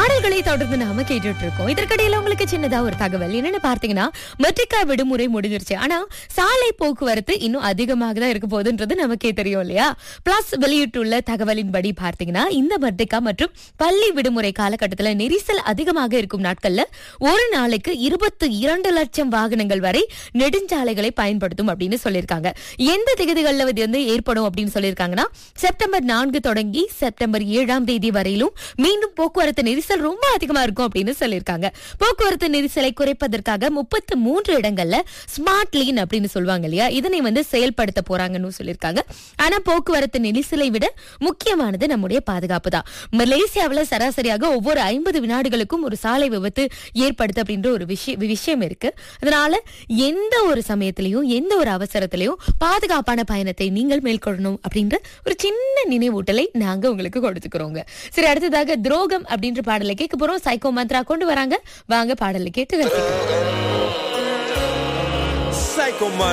பாடல்களை தொடர்ந்து நாம கேட்டுட்டு இருக்கோம். இதற்கிடையில உங்களுக்கு சின்னதா ஒரு தகவல் என்னன்னு பார்த்தீங்கன்னா, மெட்ரிகா விடுமுறை முடிஞ்சிருச்சு. ஆனா சாலை போக்குவரத்து இன்னும் அதிகமாக தான் இருக்க போகுதுன்றது நமக்கே தெரியும் இல்லையா? பிளஸ் வெளியிட்டுள்ள தகவலின்படி பார்த்தீங்கன்னா, இந்த மெட்ரிகா மற்றும் பள்ளி விடுமுறை காலகட்டத்தில் நெரிசல் அதிகமாக இருக்கும் நாட்கள்ல ஒரு நாளைக்கு 22 லட்சம் வாகனங்கள் வரை நெடுஞ்சாலைகளை பயன்படுத்தும் அப்படின்னு சொல்லியிருக்காங்க. எந்த திகதிகள்ல இது வந்து ஏற்படும் அப்படின்னு சொல்லியிருக்காங்கன்னா, செப்டம்பர் 4 தொடங்கி செப்டம்பர் 7ஆம் தேதி வரையிலும் மீண்டும் போக்குவரத்து நெரிசல் ரொம்ப அதிகமா இருக்கும் அப்படின்னு சொல்லியிருக்காங்க. போக்குவரத்து நெரிசலை குறைப்பதற்காக 33 இடங்கள்ல ஸ்மார்ட் லேன் அப்படின்னு சொல்லுவாங்க இல்லையா, இதனை வந்து செயல்படுத்த போறாங்கன்னு சொல்லியிருக்காங்க. ஆனா போக்குவரத்து நெரிசலை விட முக்கியமானது நம்முடைய பாதுகாப்பு தான். மலேசியாவில் சராசரியாக ஒவ்வொரு 50 வினாடிகளுக்கும் ஒரு சாலை விபத்து ஏற்படுது அப்படின்ற ஒரு விஷயம் இருக்கு. அதனால எந்த ஒரு சமயத்திலையும் எந்த ஒரு அவசரத்திலையும் பாதுகாப்பான பயணத்தை நீங்கள் மேற்கொள்ளணும் அப்படின்ற ஒரு சின்ன நினைவூட்டலை நாங்க உங்களுக்கு கொடுத்துக்கிறோங்க. சரி, அடுத்ததாக துரோகம் அப்படின்ற பாடலை கேட்க போறோம். சைக்கோ மந்த்ரா கொண்டு வராங்க. வாங்க பாடலை கேட்டு ரசிக்கலாம்.